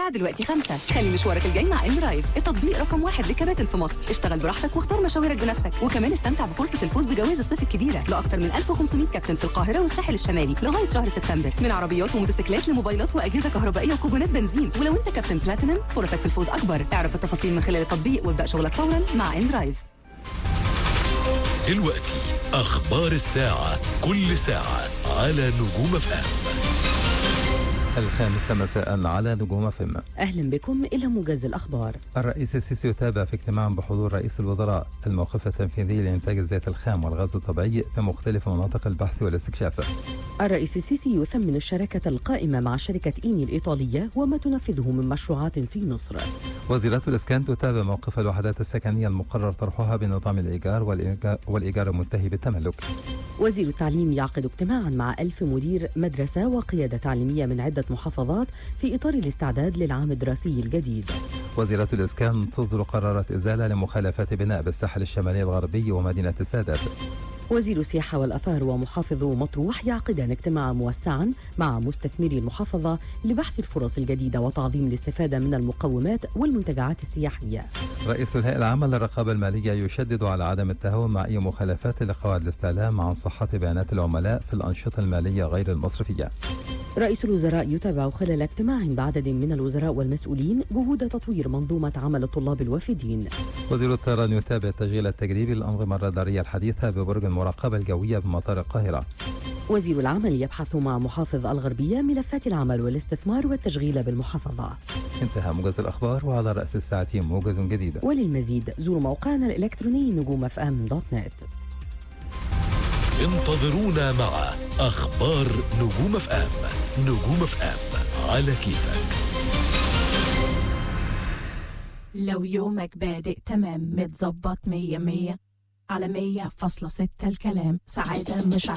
الساعة دلوقتي 5. خلي مشوارك الجاي مع إندرايف، التطبيق رقم 1 للكباتن في مصر. اشتغل براحتك واختار مشاويرك بنفسك، وكمان استمتع بفرصة الفوز بجوائز الصيف الكبيرة لأكثر من 1500 كابتن في القاهرة والساحل الشمالي لغاية شهر سبتمبر، من عربيات وموتوسيكلات لموبايلات وأجهزة كهربائية وكوبونات بنزين. ولو أنت كابتن بلاتينم فرصك في الفوز أكبر. اعرف التفاصيل من خلال التطبيق وابدأ شغلك فورا مع إندرايف. دلوقتي أخبار الساعة، كل ساعة على نجوم FM. 5 مساء على نجوم FM. أهلا بكم إلى موجز الأخبار. الرئيس السيسي يتابع في اجتماع بحضور رئيس الوزراء الموقف التنفيذي لإنتاج الزيت الخام والغاز الطبيعي في مختلف مناطق البحث والاستكشاف. الرئيس السيسي يثمن الشراكة القائمة مع شركة إيني الإيطالية وما تنفذه من مشروعات في مصر. وزيرة الإسكان تتابع موقف الوحدات السكنية المقرر طرحها بنظام الإيجار والإيجار المنتهي بالتملك. وزير التعليم يعقد اجتماعا مع 1000 مدير مدرسة وقيادة تعليمية من عدة محافظات في إطار الاستعداد للعام الدراسي الجديد. وزيرة الإسكان تصدر قرارات إزالة لمخالفات بناء بالساحل الشمالي الغربي ومدينة السادات. وزير السياحة والأثار ومحافظ مطروح يعقدان اجتماعا موسعا مع مستثمري المحافظة لبحث الفرص الجديدة وتعظيم الاستفادة من المقومات والمنتجعات السياحية. رئيس الهيئة العامة للرقابة المالية يشدد على عدم التهاون مع أي مخالفات لقواعد الاستعلام عن صحة بيانات العملاء في الأنشطة المالية غير المصرفية. رئيس الوزراء يتابع خلال اجتماع بعدد من الوزراء والمسؤولين جهود تطوير منظومة عمل الطلاب الوافدين. وزير الطيران يتابع التشغيل التجريبي للأنظمة الرادارية الحديثة ببرج المراقبة الجوية بمطار القاهرة. وزير العمل يبحث مع محافظ الغربية ملفات العمل والاستثمار والتشغيل بالمحافظة. انتهى موجز الأخبار، وعلى رأس الساعة موجز جديد. وللمزيد زوروا موقعنا الإلكتروني نجومfm.net. انتظرونا مع أخبار نجوم FM. نجوم FM على كيفك. لو يومك بادئ تمام متظبط 100 على 100.6 الكلام سعادة مش